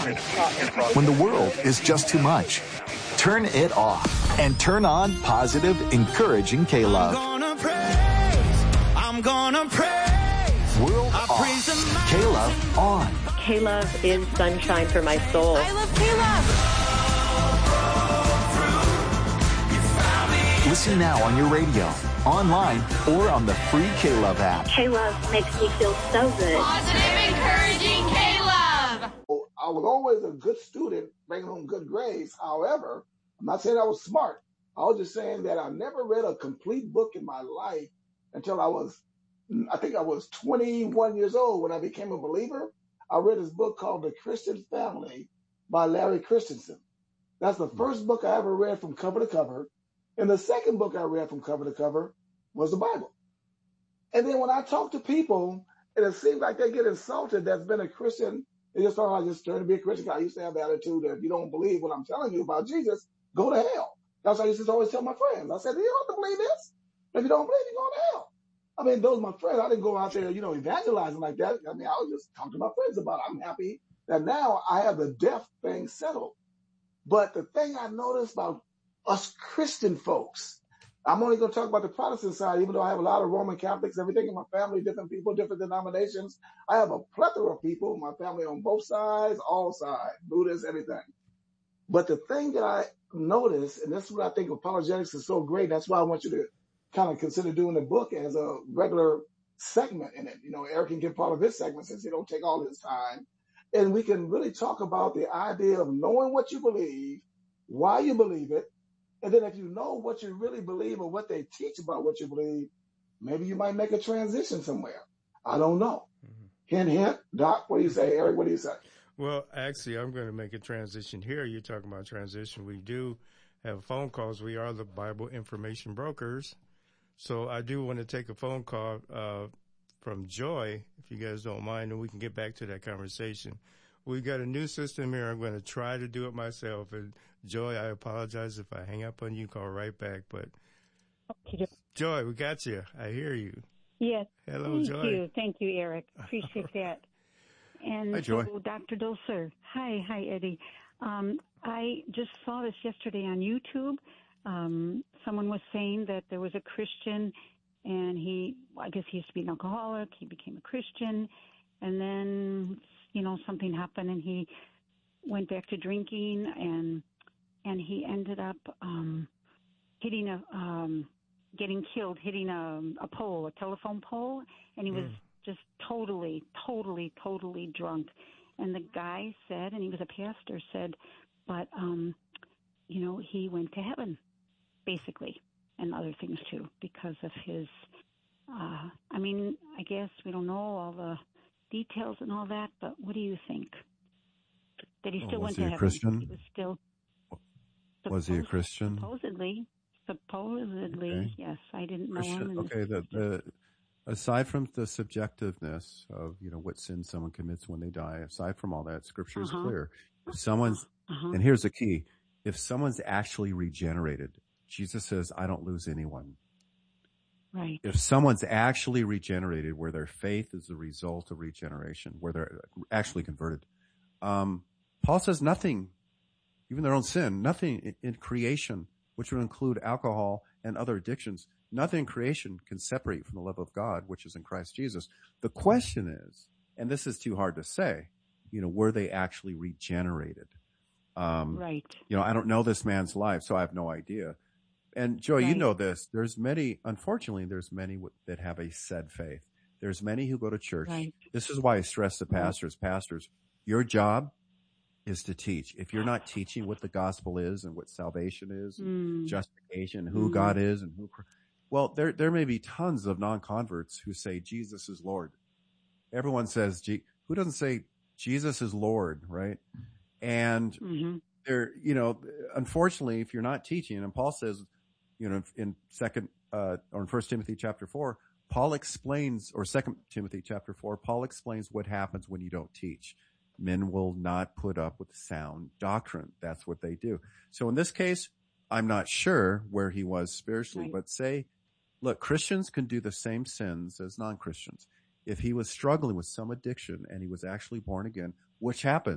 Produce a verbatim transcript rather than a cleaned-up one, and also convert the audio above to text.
When the world is just too much, turn it off and turn on positive, encouraging K-Love. I'm gonna praise, I'm gonna praise. World I off, K-Love on. K-Love is sunshine for my soul. I love K-Love. Listen now on your radio, online, or on the free K-Love app. K-Love makes me feel so good. Positive, encouraging K-Love. I was always a good student, bringing home good grades. However, I'm not saying I was smart. I was just saying that I never read a complete book in my life until I was, I think I was twenty-one years old when I became a believer. I read this book called The Christian Family by Larry Christensen. That's the first book I ever read from cover to cover. And the second book I read from cover to cover was the Bible. And then when I talk to people, and it seems like they get insulted that's been a Christian, they just thought I just turned to be a Christian. I used to have the attitude that if you don't believe what I'm telling you about Jesus, go to hell. That's what I used to always tell my friends. I said, you don't have to believe this. If you don't believe, you go to hell. I mean, those are my friends. I didn't go out there, you know, evangelizing like that. I mean, I was just talking to my friends about it. I'm happy that now I have the deaf thing settled. But the thing I noticed about us Christian folks, I'm only going to talk about the Protestant side, even though I have a lot of Roman Catholics, everything in my family, different people, different denominations. I have a plethora of people, my family on both sides, all sides, Buddhists, everything. But the thing that I noticed, and this is what I think apologetics is so great, that's why I want you to kind of consider doing the book as a regular segment in it. You know, Eric can get part of his segment since he don't take all his time. And we can really talk about the idea of knowing what you believe, why you believe it, and then if you know what you really believe or what they teach about what you believe, maybe you might make a transition somewhere. I don't know. Mm-hmm. Hint, hint. Doc, what do you say? Eric, what do you say? Well, actually, I'm going to make a transition here. You're talking about transition. We do have phone calls. We are the Bible information brokers. So I do want to take a phone call uh, from Joy, if you guys don't mind, and we can get back to that conversation. We've got a new system here. I'm going to try to do it myself. And Joy, I apologize if I hang up on you. Call right back. But Joy, we got you. I hear you. Yes. Hello, Thank Joy. Thank you. Thank you, Eric. Appreciate that. And hi, Joy. So, Doctor Dulcer. Hi. Hi, Eddie. Um, I just saw this yesterday on YouTube. Um, someone was saying that there was a Christian and he, I guess he used to be an alcoholic. He became a Christian and then, you know, something happened and he went back to drinking and, and he ended up, um, hitting a, um, getting killed, hitting a, a pole, a telephone pole. And he was mm. just totally, totally, totally drunk. And the guy said, and he was a pastor, said, but, um, you know, he went to heaven, basically, and other things too, because of his, uh, I mean, I guess we don't know all the details and all that, but what do you think? That he still oh, went to he heaven? Christian? He was still. Was he a Christian? Supposedly. Supposedly, okay. Yes. I didn't know Christian, him. Okay, the, the, aside from the subjectiveness of, you know, what sin someone commits when they die, aside from all that, Scripture uh-huh. is clear. If someone's, uh-huh. and here's the key, if someone's actually regenerated, Jesus says, I don't lose anyone. Right. If someone's actually regenerated, where their faith is the result of regeneration, where they're actually converted, um, Paul says nothing, even their own sin, nothing in, in creation, which would include alcohol and other addictions, nothing in creation can separate from the love of God, which is in Christ Jesus. The question is, and this is too hard to say, you know, were they actually regenerated? Um, right. You know, I don't know this man's life, so I have no idea. And Joy, right. you know this. There's many, unfortunately, there's many w- that have a said faith. There's many who go to church. Right. This is why I stress to pastors, right. pastors, your job is to teach. If you're not teaching what the gospel is and what salvation is, and mm. justification, who mm. God is and who, well, there, there may be tons of non-converts who say Jesus is Lord. Everyone says, who doesn't say Jesus is Lord, right? And mm-hmm. there, you know, unfortunately, if you're not teaching, and Paul says, you know, in second, uh, or in First Timothy chapter four, Paul explains, or Second Timothy chapter four, Paul explains what happens when you don't teach. Men will not put up with sound doctrine. That's what they do. So in this case, I'm not sure where he was spiritually, right. but say, look, Christians can do the same sins as non-Christians. If he was struggling with some addiction and he was actually born again, which happens.